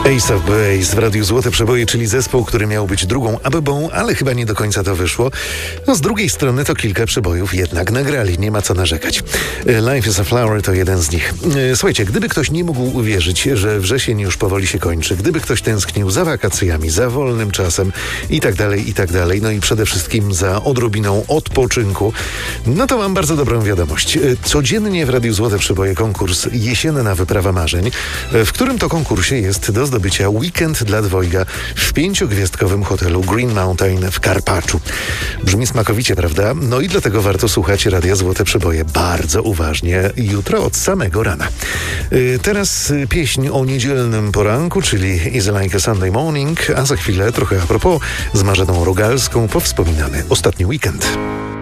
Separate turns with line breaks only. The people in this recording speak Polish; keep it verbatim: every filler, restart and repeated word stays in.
Ace of Base w Radiu Złote Przeboje, czyli zespół, który miał być drugą abebą, ale chyba nie do końca to wyszło. No z drugiej strony to kilka przebojów jednak nagrali, nie ma co narzekać. Life is a Flower to jeden z nich. Słuchajcie, gdyby ktoś nie mógł uwierzyć, że wrzesień już powoli się kończy, gdyby ktoś tęsknił za wakacjami, za wolnym czasem i tak dalej, i tak dalej, no i przede wszystkim za odrobiną odpoczynku, no to mam bardzo dobrą wiadomość. Codziennie w Radiu Złote Przeboje konkurs Jesienna Wyprawa Marzeń, w którym to konkursie jest do zdobycia weekend dla dwojga w pięciogwiazdkowym hotelu Green Mountain w Karpaczu. Brzmi smakowicie, prawda? No i dlatego warto słuchać Radia Złote Przeboje bardzo uważnie jutro od samego rana. Yy, teraz pieśń o niedzielnym poranku, czyli Is Like a Sunday Morning, a za chwilę trochę a propos z Marzeną Rogalską powspominamy ostatni weekend.